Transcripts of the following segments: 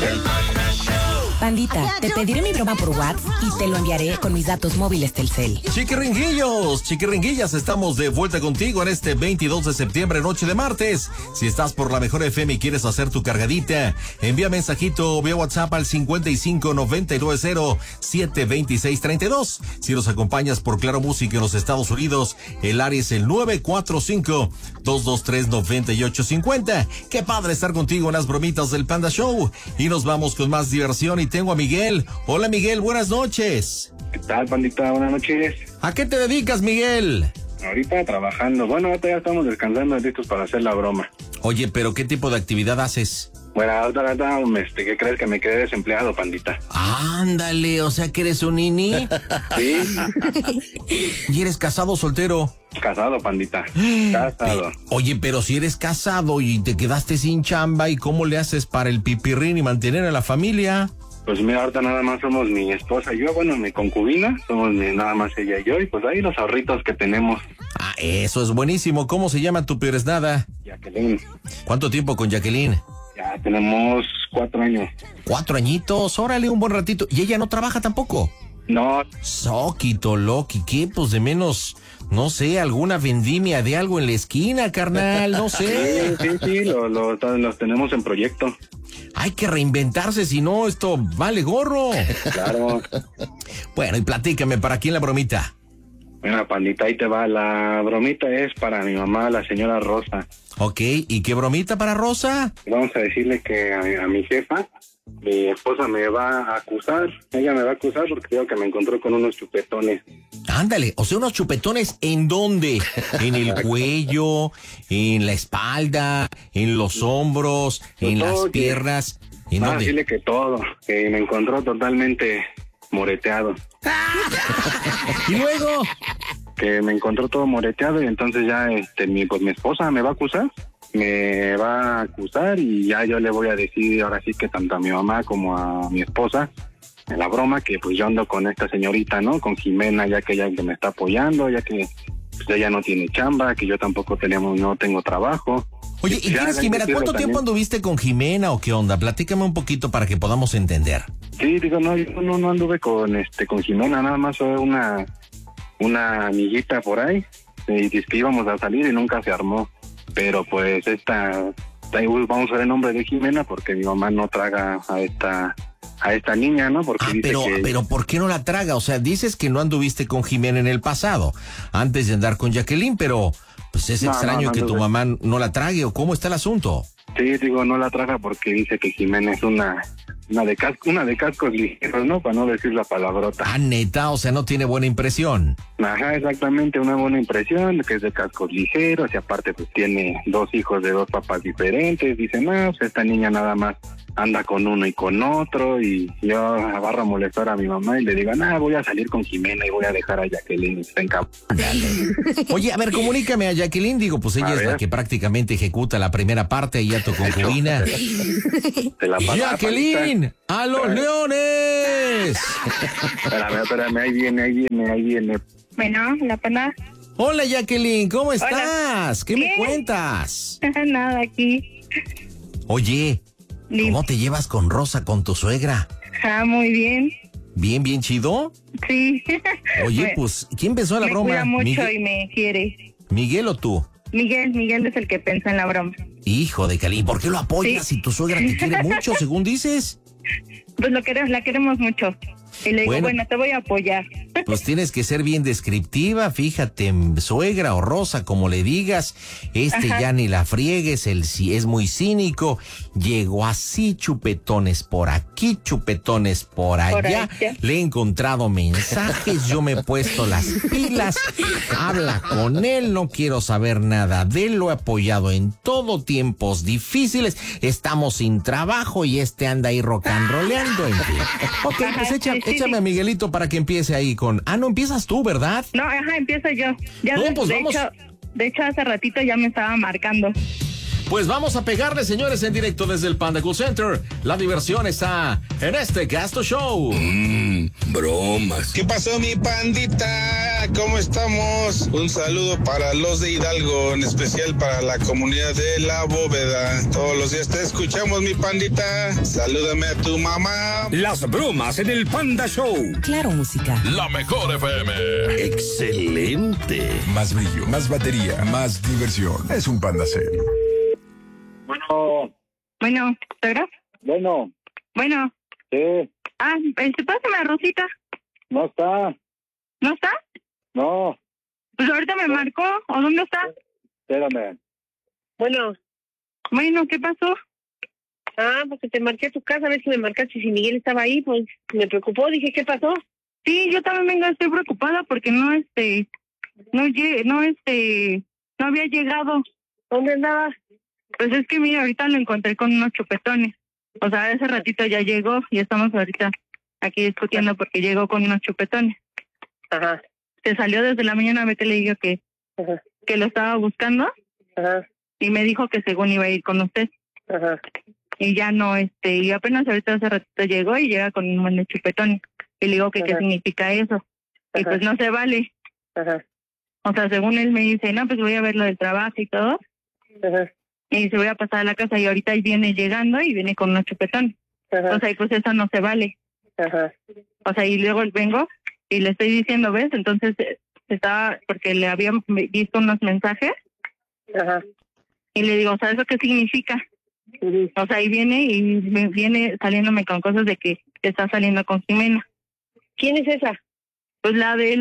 Pandita, te pediré mi broma por WhatsApp y te lo enviaré con mis datos móviles Telcel. Chiquiringuillas, estamos de vuelta contigo en este 22 de septiembre, noche de martes. Si estás por la Mejor FM y quieres hacer tu cargadita, envía mensajito vía WhatsApp al 55-990-72632. Si nos acompañas por Claro Música en los Estados Unidos, el área es el 945-223-9850. Qué padre estar contigo en las bromitas del Panda Show. Y nos vamos con más diversión y tengo a Miguel. Hola Miguel, buenas noches. ¿Qué tal, pandita? Buenas noches. ¿A qué te dedicas, Miguel? Ahorita trabajando. Bueno, ahorita ya estamos descansando, listos para hacer la broma. Oye, pero ¿qué tipo de actividad haces? Bueno, ahorita, ¿qué crees que me quedé desempleado, pandita? Ándale, o sea que eres un nini. Sí. ¿Y eres casado o soltero? Casado, pandita. Casado. Oye, pero si eres casado y te quedaste sin chamba, ¿y cómo le haces para el pipirrín y mantener a la familia? Pues mira, ahorita nada más somos mi esposa y yo, bueno, mi concubina, nada más ella y yo, y pues ahí los ahorritos que tenemos. Ah, eso es buenísimo. ¿Cómo se llama tu pieresnada? Jacqueline. ¿Cuánto tiempo con Jacqueline? Ya tenemos 4 años. 4 añitos, órale, un buen ratito. ¿Y ella no trabaja tampoco? No. Soquito, Loki, ¿qué? Pues de menos, no sé, alguna vendimia de algo en la esquina, carnal, no sé. Sí, los tenemos en proyecto. Hay que reinventarse, si no, esto vale gorro. Claro. Bueno, y platícame, ¿para quién la bromita? Bueno, pandita, ahí te va. La bromita es para mi mamá, la señora Rosa. Ok, ¿y qué bromita para Rosa? Vamos a decirle que a mi jefa, mi esposa me va a acusar. Ella me va a acusar porque creo que me encontró con unos chupetones. Ándale, o sea, unos chupetones, ¿en dónde? ¿En el cuello? ¿En la espalda? ¿En los hombros? ¿En las piernas? ¿En dónde? Decirle que todo, que me encontró totalmente moreteado. ¿Y luego? Que me encontró todo moreteado y entonces ya mi esposa me va a acusar. Me va a acusar y ya yo le voy a decir ahora sí que tanto a mi mamá como a mi esposa en la broma que pues yo ando con esta señorita, ¿no? Con Jimena, ya que ella que me está apoyando, ya que pues, ella no tiene chamba, que yo tampoco no tengo trabajo. Oye, ¿y quién es Jimena? ¿Cuánto tiempo anduviste con Jimena o qué onda? Platícame un poquito para que podamos entender. Sí, digo, no, yo no anduve con Jimena, nada más fue una amiguita por ahí, y dice que íbamos a salir y nunca se armó. Pero pues vamos a ver el nombre de Jimena porque mi mamá no traga a esta niña, ¿no? Porque pero ¿por qué no la traga? O sea, dices que no anduviste con Jimena en el pasado, antes de andar con Jacqueline, pero pues es extraño que tu mamá no la trague, ¿o cómo está el asunto? Sí, digo, no la traga porque dice que Jimena es una de cascos ligeros, ¿no? Para no decir la palabrota. Ah, neta, o sea, no tiene buena impresión. Ajá, exactamente, una buena impresión, que es de cascos ligeros, y aparte pues tiene 2 hijos de 2 papás diferentes. Dice, no, pues esta niña nada más anda con uno y con otro, y yo agarro a molestar a mi mamá y le digo, voy a salir con Jimena y voy a dejar a Jacqueline, está en campo. Oye, a ver, comunícame a Jacqueline, digo, pues ella es la que prácticamente ejecuta la primera parte y a tu concubina. Jacqueline, ¡a los leones! Espérame, ahí viene. Bueno, la pana. Hola Jacqueline, ¿cómo estás? Hola. ¿Qué me cuentas? Nada, aquí. Oye, ¿cómo te llevas con Rosa, con tu suegra? Muy bien. ¿Bien chido? Sí. Oye, pues, ¿quién pensó en la broma? Me cuida mucho ¿Miguel? y me quiere. ¿Miguel o tú? Miguel es el que pensó en la broma. Hijo de Cali, ¿por qué lo apoyas si tu suegra te quiere mucho, según dices? Pues la queremos mucho. Y le digo, bueno, te voy a apoyar. Pues tienes que ser bien descriptiva, fíjate, suegra o Rosa, como le digas, ya ni la friegues, es muy cínico, llegó así, chupetones por aquí, chupetones por allá, le he encontrado mensajes, yo me he puesto las pilas, habla con él, no quiero saber nada de él, lo he apoyado en todo, tiempos difíciles, estamos sin trabajo y anda ahí rock and roleando, en fin. Ok, pues échame a Miguelito para que empiece ahí con... no empiezas tú, ¿verdad? No, empiezo yo. Ya no, pues vamos. De hecho, hace ratito ya me estaba marcando. Pues vamos a pegarle, señores, en directo desde el Panda Cool Center. La diversión está en este Gasto Show. Bromas. ¿Qué pasó, mi pandita? ¿Cómo estamos? Un saludo para los de Hidalgo, en especial para la comunidad de La Bóveda. Todos los días te escuchamos, mi pandita. Salúdame a tu mamá. Las bromas en el Panda Show. Claro, música. La mejor FM. Excelente. Más brillo, más batería, más diversión. Es un Panda serio. Bueno, ¿verdad? Bueno. Sí, Pásame a Rosita. no está. ¿No está? No, Pues ahorita me marcó. ¿O dónde está? espérame. Bueno, ¿qué pasó? Porque te marqué a tu casa a ver si me marcaste, si Miguel estaba ahí, pues me preocupó, dije, ¿qué pasó? Sí, yo también estoy preocupada porque no había llegado. ¿Dónde andaba? Pues es que mira, ahorita lo encontré con unos chupetones. O sea, hace ratito ya llegó y estamos ahorita aquí discutiendo porque llegó con unos chupetones. Ajá. Se salió desde la mañana, ve que le digo que lo estaba buscando. Ajá. Y me dijo que según iba a ir con usted. Ajá. Y ya no, y apenas ahorita hace ratito llegó y llega con un montón de chupetones. Y le digo que qué significa eso. Y pues no se vale. Ajá. O sea, según él me dice, no, pues voy a ver lo del trabajo y todo. Ajá. Y se voy a pasar a la casa y ahorita viene llegando y viene con unos chupetones. Ajá. O sea, y pues eso no se vale. Ajá. O sea, y luego vengo y le estoy diciendo, ¿ves? Entonces estaba, porque le había visto unos mensajes. Ajá. Y le digo, o sea, ¿eso qué significa? Uh-huh. O sea, y viene saliéndome con cosas de que está saliendo con Jimena. ¿Quién es esa? Pues la de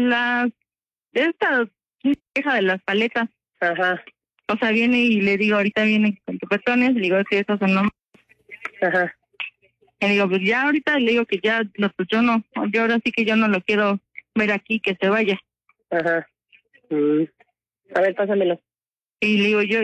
esta hija de las paletas. Ajá. O sea, viene y le digo, ahorita viene con chupetones, le digo, sí, esos son nombres. Ajá. Y le digo, pues ya ahorita le digo que ya, pues yo ahora sí que yo no lo quiero ver aquí, que se vaya. Ajá. A ver, pásamelo. Y le digo, yo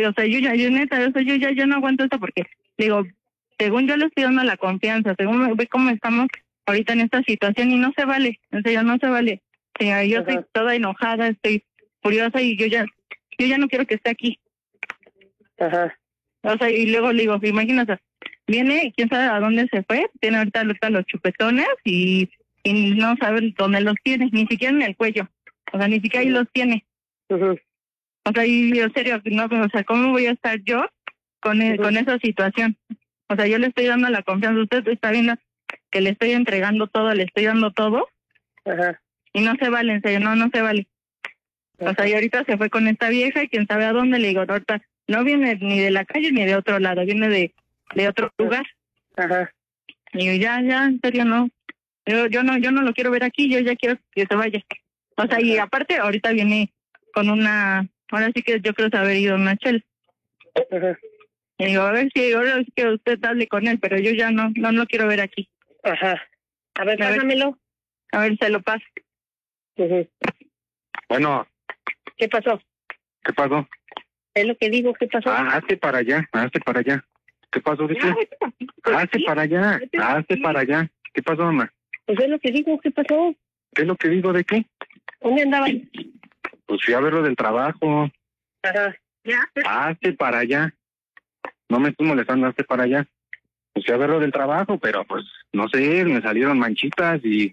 ya no aguanto esto porque, le digo, según yo le estoy dando la confianza, según ve cómo estamos ahorita en esta situación y no se vale, en serio, no se vale. O sea, yo estoy toda enojada, estoy furiosa y yo ya no quiero que esté aquí. Ajá. O sea, y luego le digo, imagínate, viene, quién sabe a dónde se fue, tiene ahorita los chupetones y no sabe dónde los tiene, ni siquiera en el cuello. O sea, ni siquiera ahí los tiene. Uh-huh. O sea, y en serio, no, o sea, ¿cómo voy a estar yo con esa situación? O sea, yo le estoy dando la confianza. Usted está viendo que le estoy entregando todo, le estoy dando todo. Ajá. Y no se vale, en serio, no se vale. O sea, y ahorita se fue con esta vieja y quién sabe a dónde. Le digo, ahorita no viene ni de la calle ni de otro lado, viene de otro lugar. Ajá. Y yo, ya, en serio, no. Yo no lo quiero ver aquí, yo ya quiero que se vaya. O sea, y aparte ahorita viene con ahora sí que yo creo haber ido a una chela. Ajá. Y digo, a ver si ahora sí que usted hable con él, pero yo ya no lo quiero ver aquí. Ajá. A ver, pásamelo. A ver, se lo paso. Uh-huh. Bueno, ¿Qué pasó? ¿qué pasó? Es lo que digo, ¿qué pasó? Hazte para allá. ¿Qué pasó, dice? Hazte para allá. ¿Qué pasó, mamá? Pues es lo que digo, ¿qué pasó? ¿Qué es lo que digo de qué? ¿Dónde andabas? Pues fui a ver lo del trabajo. Ajá. Hazte para allá. No me estoy molestando, hazte para allá. Pues fui a ver lo del trabajo, pero pues, no sé, me salieron manchitas y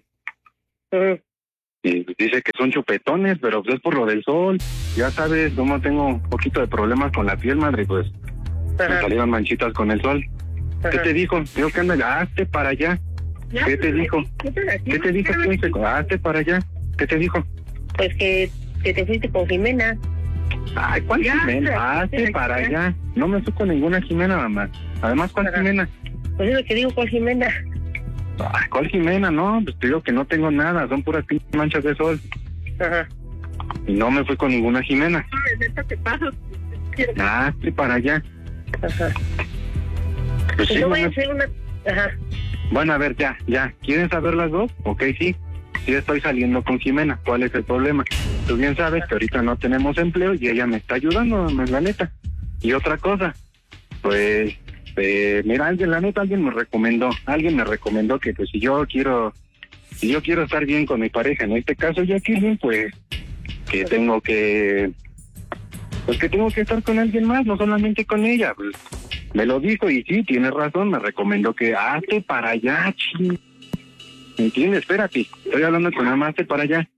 dice que son chupetones, pero pues es por lo del sol. Ya sabes, como tengo un poquito de problemas con la piel, madre, pues me salieron manchitas con el sol. ¿Qué te dijo? Digo que anda, hazte para allá. ¿Qué te dijo? ¿Qué te dijo? Hazte para allá. ¿Qué te dijo? Pues que te fuiste con Jimena. Ay, ¿cuál Jimena? Hazte para allá. No me fui con ninguna Jimena, mamá. Además, ¿cuál Jimena? Pues es lo que digo, ¿cuál Jimena? Ay, ¿cuál Jimena? No, pues te digo que no tengo nada. Son puras pinches manchas de sol. Ajá. Y no me fui con ninguna Jimena. ¿Qué pasa? Hazte para allá. Ajá. Pues sí, Yo voy a mamá. hacer una... Ajá. Bueno, a ver, ya. ¿Quieren saber las dos? Ok, sí. Sí estoy saliendo con Jimena. ¿Cuál es el problema? Tú bien sabes que ahorita no tenemos empleo y ella me está ayudando, la neta. Y otra cosa, pues, mira, alguien me recomendó que pues si yo quiero estar bien con mi pareja, en este caso Jacqueline, pues que tengo que Pues que tengo que estar con alguien más, no solamente con ella. Pues me lo dijo y sí, tiene razón, me recomendó que hazte para allá, ching. ¿Entiendes? Espérate, estoy hablando con mamá, hazte para allá.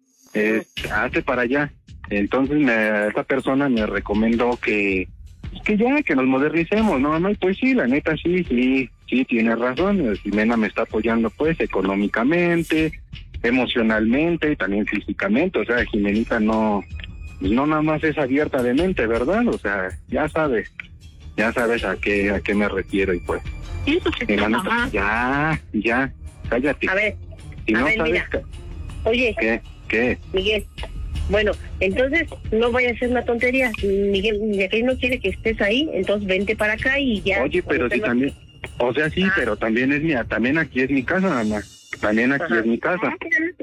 Hazte para allá. Entonces esta persona me recomendó que nos modernicemos, ¿no, mamá? Y pues sí, la neta, sí, tiene razón. Jimena me está apoyando, pues, económicamente, emocionalmente y también físicamente. O sea, Jimenita no nada más es abierta de mente, ¿verdad? O sea, ya sabes a qué me refiero y pues. Sí, pues es tu mamá. Ya, cállate. A ver, si no ver, sabes mira. Oye. ¿Qué? Miguel, bueno, entonces no vaya a ser una tontería. Miguel, ya que no quiere que estés ahí, entonces vente para acá y ya. Oye, pero sí también, o sea, sí, pero también es mía, también aquí es mi casa, mamá. También aquí es mi casa.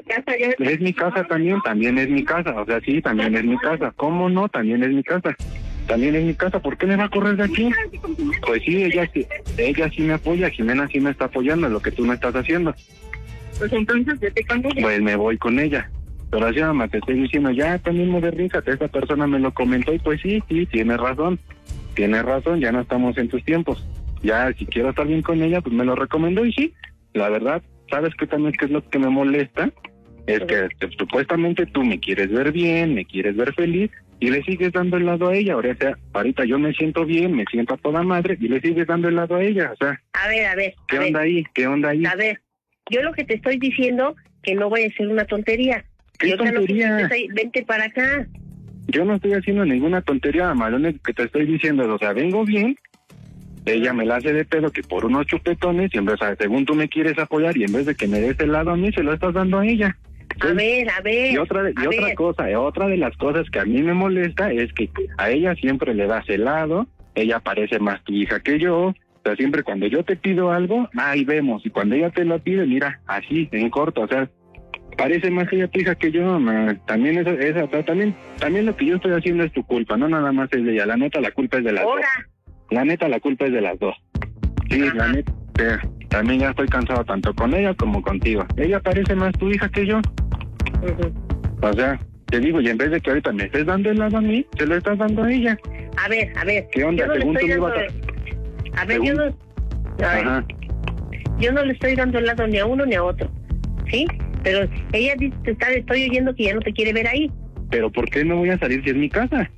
Es mi casa también es mi casa. O sea, sí, también es mi casa. ¿Cómo no? También es mi casa. También es mi casa. ¿Por qué me va a correr de aquí? Pues sí, ella sí me apoya. Jimena sí me está apoyando en lo que tú no estás haciendo. Pues entonces vete con ella. Pues me voy con ella. Pero así, mamá, te estoy diciendo, ya también modernízate. Esta persona me lo comentó y pues sí, tienes razón. Tienes razón, ya no estamos en tus tiempos. Ya, si quiero estar bien con ella, pues me lo recomendó y sí, la verdad. ¿Sabes qué también qué es lo que me molesta? Es que supuestamente tú me quieres ver bien, me quieres ver feliz y le sigues dando el lado a ella. O sea, ahorita yo me siento bien, me siento a toda madre y le sigues dando el lado a ella. O sea, a ver. ¿Qué onda ahí? A ver, yo lo que te estoy diciendo que no vaya a ser una tontería. ¿Qué tontería? No, vente para acá. Yo no estoy haciendo ninguna tontería, mamá. Lo único que te estoy diciendo es, o sea, vengo bien. Ella me la hace de pedo que por unos chupetones y en vez, según tú me quieres apoyar y en vez de que me des el lado a mí, se lo estás dando a ella. ¿Sí? A ver. Y otra de las cosas que a mí me molesta es que a ella siempre le das el lado, ella parece más tu hija que yo. O sea, siempre cuando yo te pido algo, ahí vemos. Y cuando ella te lo pide, mira, así, en corto, o sea, parece más ella tu hija que yo, mamá. También también lo que yo estoy haciendo es tu culpa, no nada más es de ella. La neta, la culpa es de las dos. La neta, la culpa es de las dos. Sí, la neta, también ya estoy cansado tanto con ella como contigo. Ella parece más tu hija que yo. O sea, te digo, y en vez de que ahorita me estés dando el lado a mí, se lo estás dando a ella. A ver. ¿Qué onda? Según tú me ibas a ver, yo no le estoy dando el lado ni a uno ni a otro, ¿sí? Pero ella dice, estoy oyendo que ya no te quiere ver ahí. ¿Pero por qué no voy a salir si es mi casa?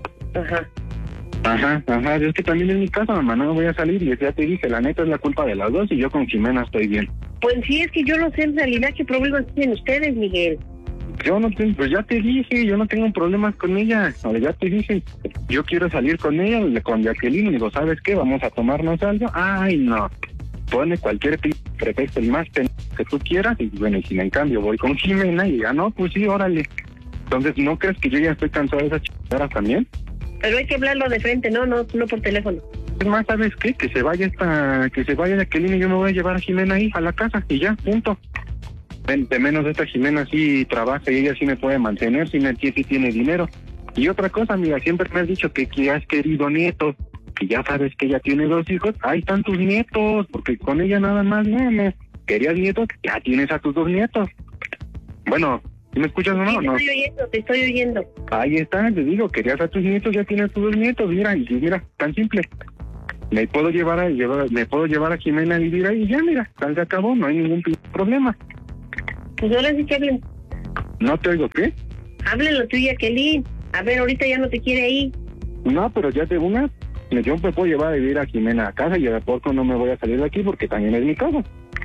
Ajá, es que también es mi casa, mamá, no me voy a salir y ya te dije, la neta es la culpa de las dos y yo con Jimena estoy bien. Pues sí, es que yo no sé en realidad qué problemas tienen ustedes, Miguel. Yo no tengo, pues ya te dije, yo no tengo problemas con ella, o sea, ya te dije, yo quiero salir con ella, con Jacqueline, y digo, ¿sabes qué? Vamos a tomarnos algo. Ay, no, pone cualquier pretexto, el más que tú quieras, y bueno, y si en cambio voy con Jimena y ya no, pues sí, órale. Entonces, ¿no crees que yo ya estoy cansado de esas chingaderas también? Pero hay que hablarlo de frente, no por teléfono. Es más, ¿sabes qué? Que se vaya Jacqueline y yo me voy a llevar a Jimena ahí a la casa y ya, punto. De menos esta Jimena sí trabaja y ella sí me puede mantener, sí tiene dinero. Y otra cosa, amiga, siempre me has dicho que has querido nietos, que ya sabes que ella tiene 2 hijos, ahí están tus nietos, porque con ella nada más no querías nietos, ya tienes a tus 2 nietos. Bueno, ¿sí me escuchas o no? Sí, te estoy oyendo. Ahí está, te digo, querías a tus nietos, ya tienes tus 2 nietos, mira, tan simple. Me puedo llevar a Jimena a vivir ahí y ya, mira, se acabó, no hay ningún problema. Pues ahora sí que hablen. ¿No te oigo qué? Háblenlo tú y Jacqueline. A ver, ahorita ya no te quiere ahí. No, pero ya de una, yo me puedo llevar a vivir a Jimena a casa y de poco no me voy a salir de aquí porque también es mi casa.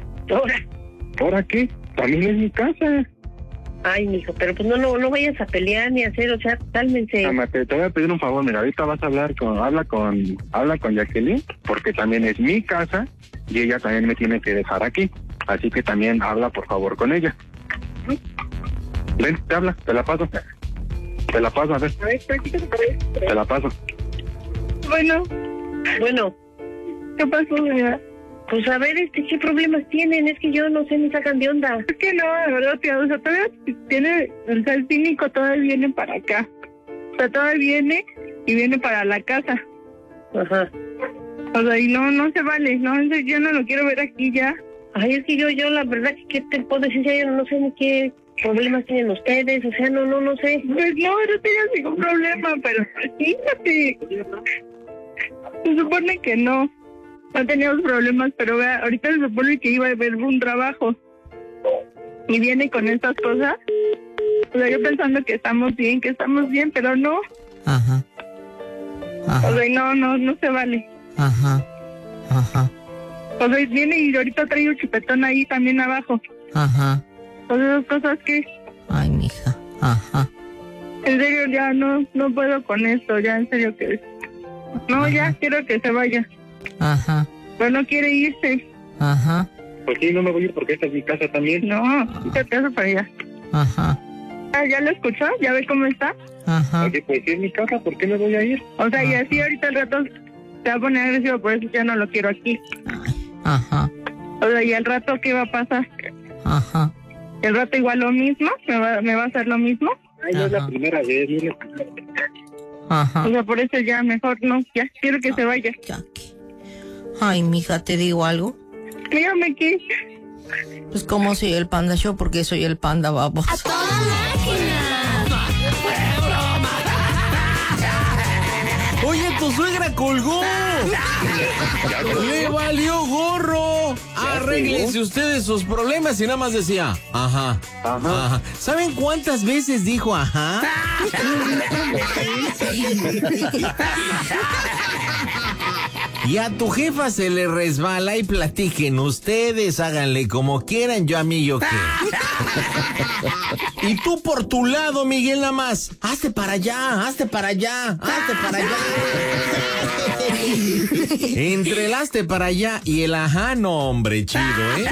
¿Ahora qué? También es mi casa. Ay, mijo, pero pues no vayas a pelear ni a hacer, o sea, cálmense. Mamá, te voy a pedir un favor, mira, ahorita vas a habla con Jacqueline, porque también es mi casa y ella también me tiene que dejar aquí. Así que también habla, por favor, con ella. Ven, te habla, te la paso, a ver. Te la paso. Bueno, ¿qué pasó, señora? Pues a ver, ¿qué problemas tienen? Es que yo no sé, me sacan de onda. Es que no, de verdad, tía, o sea, todavía el cínico todavía viene para acá. O sea, todavía viene y viene para la casa. Ajá. O sea, y no se vale, yo no lo quiero ver aquí ya. Ay, es que yo la verdad, ¿qué te puedo decir? Yo no sé ni qué problemas tienen ustedes? O sea, no sé. Pues no tenía ningún problema, pero fíjate. Se supone que no teníamos problemas, pero vea, ahorita se supone que iba a haber un trabajo. Y viene con estas cosas. O sea, yo pensando que estamos bien, pero no. Ajá. O sea, no se vale. Ajá. O sea, viene y ahorita trae un chupetón ahí también abajo. Ajá. O sea, esas cosas que... Ay, mija. Ajá. En serio, ya no puedo con esto, ya en serio que... No, ya quiero que se vaya. Ajá. Pero no quiere irse. Ajá. Pues sí, no me voy a ir porque esta es mi casa también. No, quítate eso para allá. Ajá. Ah, ¿ya lo escuchó? ¿Ya ve cómo está? Ajá. Oye, pues sí es mi casa, ¿por qué me voy a ir? O sea, y así ahorita el rato se va a poner agresivo, por eso ya no lo quiero aquí. Ajá. O sea, ¿y el rato qué va a pasar? Ajá. ¿El rato igual lo mismo? ¿Me va a hacer lo mismo? Ay, no es la primera vez, no es la primera vez. Ajá. O sea, por eso ya mejor no, ya quiero que se vaya. Ay, mija, ¿te digo algo? Dígame qué. Pues como soy el Panda Show, porque soy el Panda baboso. ¡A toda máquina! Oye, tu suegra colgó. Le valió gorro. Arréglense ustedes sus problemas y nada más decía, ajá. ¿Saben cuántas veces dijo ajá? Y a tu jefa se le resbala y platiquen ustedes, háganle como quieran, yo a mí, yo qué. Y tú por tu lado, Miguel, nada más, hazte para allá. Entre el hazte para allá y el ajá, no, hombre, chido, ¿eh?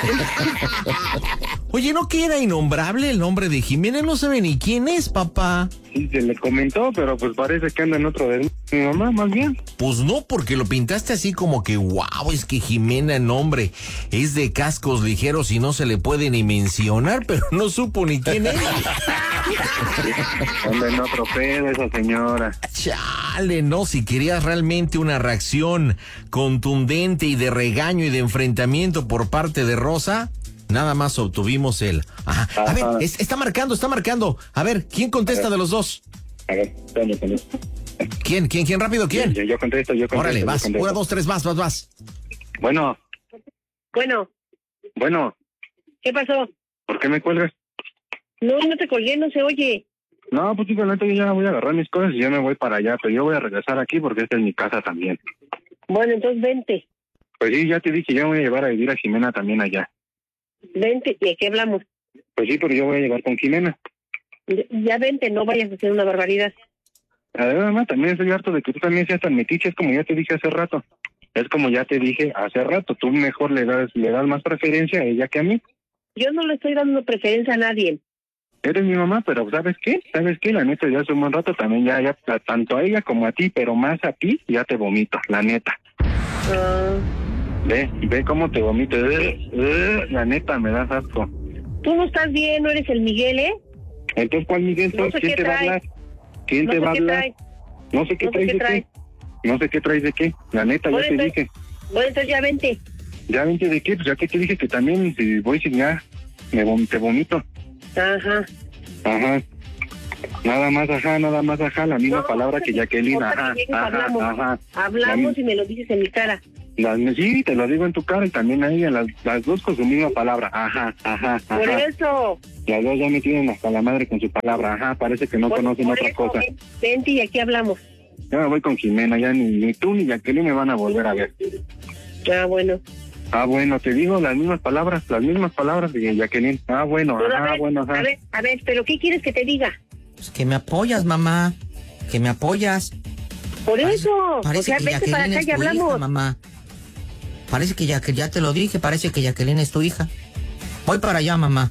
Oye, ¿no que era innombrable el nombre de Jimena? No sabe ni quién es, papá. Sí, se le comentó, pero pues parece que anda en otro de mi mamá, más bien. Pues no, porque lo pintaste así como que, wow, es que Jimena, nombre, es de cascos ligeros y no se le puede ni mencionar, pero no supo ni quién es. Anda en otro pedo esa señora. Chale, no, si querías realmente una reacción contundente y de regaño y de enfrentamiento por parte de Rosa, nada más obtuvimos el... Ajá. A ver, está marcando. A ver, ¿quién contesta de los dos? A ver, espérame con esto. ¿Quién? Rápido, ¿quién? Yo contesto. Órale, vas. 1, 2, 3, vas. Bueno. ¿Qué pasó? ¿Por qué me cuelgas? No te colgué, no se oye. No, pues simplemente yo ya voy a agarrar mis cosas y ya me voy para allá, pero yo voy a regresar aquí porque esta es mi casa también. Bueno, entonces vente. Pues sí, ya te dije, ya voy a llevar a vivir a Jimena también allá. Vente, ¿de qué hablamos? Pues sí, pero yo voy a llegar con Jimena. Ya vente, no vayas a hacer una barbaridad. Además, también estoy harto de que tú también seas tan metiche, es como ya te dije hace rato. Tú mejor le das más preferencia a ella que a mí. Yo no le estoy dando preferencia a nadie. Eres mi mamá, pero ¿sabes qué? La neta, ya hace un buen rato también ya tanto a ella como a ti, pero más a ti, ya te vomito, la neta. Ve cómo te vomito. La neta, me das asco. Tú no estás bien, no eres el Miguel, ¿eh? Entonces, ¿cuál Miguel? No sé ¿Quién te va a hablar? ¿Quién te va a hablar? No sé qué traes de qué. No sé qué traes de qué. La neta, ya te dije. Bueno, entonces ya vente. ¿Ya vente de qué? Pues ya que te dije que también si voy sin ya te vomito. Ajá. Nada más ajá, la misma palabra que Jacqueline, ajá. Hablamos y me lo dices en mi cara. Sí, te lo digo en tu cara y también a ella, las dos con su misma palabra, ajá. Por eso. Las dos ya me tienen hasta la madre con su palabra, ajá, parece que no conocen otra cosa. Vente y aquí hablamos. Ya me voy con Jimena, ya ni tú ni Jacqueline me van a volver a ver. Bueno, te digo las mismas palabras de Jacqueline. Bueno, ajá. A ver, ¿pero qué quieres que te diga? Pues que me apoyas, mamá, que me apoyas. Por eso, parece que vete para acá y hablamos. Hija, mamá. Parece que ya te lo dije, parece que Jacqueline es tu hija. Voy para allá, mamá.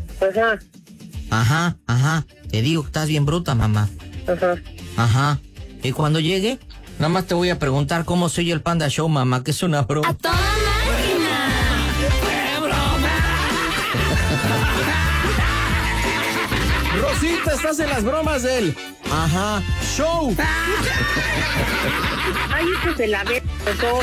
Ajá. Te digo que estás bien bruta, mamá. Ajá. Y cuando llegue, nada más te voy a preguntar cómo soy el Panda Show, mamá, que es una broma. ¡A toda máquina! ¡Qué broma! Rosita, estás en las bromas del Ajá Show. Ay, hijos de la vez, dos.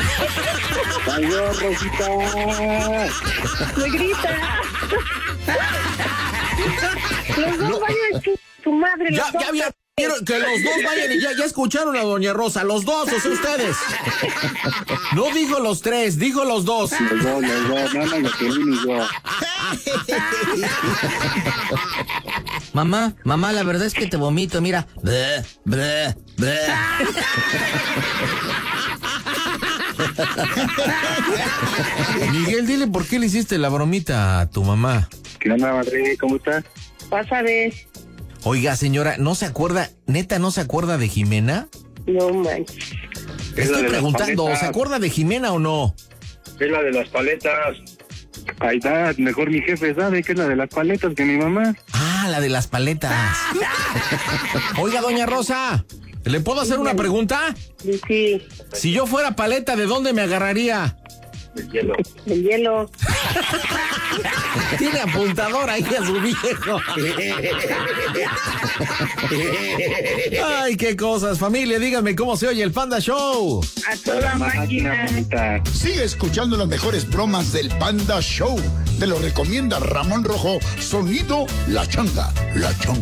¡Adiós, Rosita! Me grita. Los dos vayan tu madre. Ya quiero que los dos vayan y ya escucharon a doña Rosa, los dos, o sea, ustedes. No dijo los tres, dijo los dos. Los dos, no, los que vine yo. Mamá, la verdad es que te vomito, mira. Bleh, bleh, bleh. Miguel, dile por qué le hiciste la bromita a tu mamá. ¿Qué onda, madre? ¿Cómo estás? Vas a ver. Oiga, señora, ¿no se acuerda, neta, no se acuerda de Jimena? No manches. Estoy preguntando, ¿se acuerda de Jimena o no? Es la de las paletas. Ahí está, mejor mi jefe sabe que es la de las paletas que mi mamá. Ah, la de las paletas. Oiga, doña Rosa, ¿le puedo hacer una pregunta? Sí. Si yo fuera paleta, ¿de dónde me agarraría? El hielo. El hielo. Tiene apuntador ahí a su viejo. Ay, qué cosas, familia. Díganme cómo se oye el Panda Show. A toda máquina. Sigue escuchando las mejores bromas del Panda Show. Te lo recomienda Ramón Rojo. Sonido La Changa. La Changa.